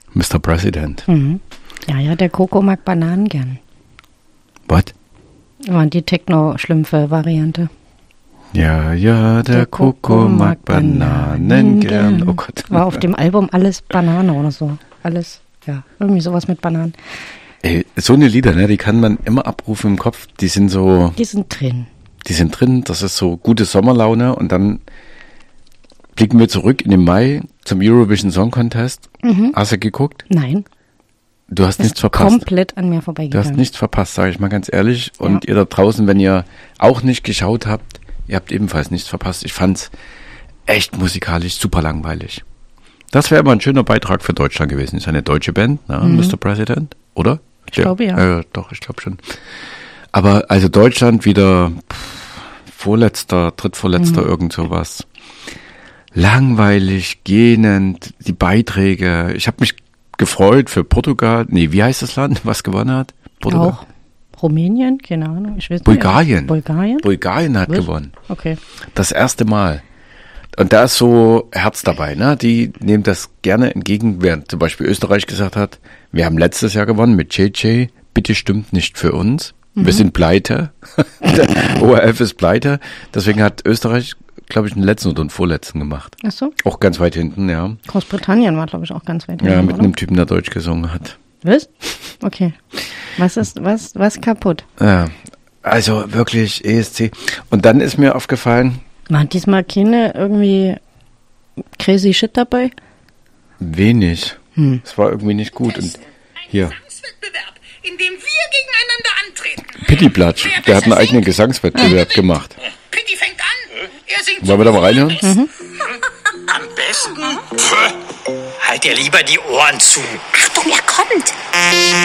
Mr. President. Ja, der Coco mag Bananen gern. Was? Oh, die Techno-Schlümpfe-Variante. Ja, der Coco mag Bananen gern. Oh Gott. War auf dem Album Alles Banane oder so. Alles, ja, irgendwie sowas mit Bananen. Ey, so eine Lieder, ne, die kann man immer abrufen im Kopf. Die sind drin. Das ist so gute Sommerlaune. Und dann blicken wir zurück in den Mai zum Eurovision Song Contest. Hast du geguckt? Nein. Du hast nichts verpasst. Komplett an mir vorbeigegangen. Du hast nichts verpasst, sage ich mal ganz ehrlich. Und ihr da draußen, wenn ihr auch nicht geschaut habt, ihr habt ebenfalls nichts verpasst. Ich fand's echt musikalisch super langweilig. Das wäre aber ein schöner Beitrag für Deutschland gewesen. Ist eine deutsche Band, Mr. President, oder? Ich glaube, ja. Doch, ich glaube schon. Aber also Deutschland wieder drittvorletzter, irgend sowas. Langweilig, gähnend, die Beiträge. Ich habe mich gefreut für Portugal. Nee, wie heißt das Land, was gewonnen hat? Portugal? Auch Rumänien? Keine Ahnung. Ich weiß Bulgarien. Bulgarien? Bulgarien hat gewonnen. Okay. Das erste Mal. Und da ist so Herz dabei, ne? Die nehmen das gerne entgegen, während zum Beispiel Österreich gesagt hat, wir haben letztes Jahr gewonnen mit JJ, bitte stimmt nicht für uns. Wir sind pleite. Der ORF ist pleite. Deswegen hat Österreich, glaube ich, den letzten oder den vorletzten gemacht. Ach so. Auch ganz weit hinten, ja. Großbritannien war, glaube ich, auch ganz weit hinten. Ja, mit oder? einem Typen, der Deutsch gesungen hat. Was? Okay. Was kaputt? Ja, also wirklich ESC. Und dann ist mir aufgefallen, War diesmal keine irgendwie crazy shit dabei? wenig. Es war irgendwie nicht gut. Und hier, Gesangswettbewerb, in dem wir gegeneinander antreten. Pittiplatsch, der hat einen eigenen Gesangswettbewerb gemacht. Pitti fängt an. Er singt. Wollen wir da mal reinhören? Am besten. Halt dir lieber die Ohren zu. Achtung, er kommt.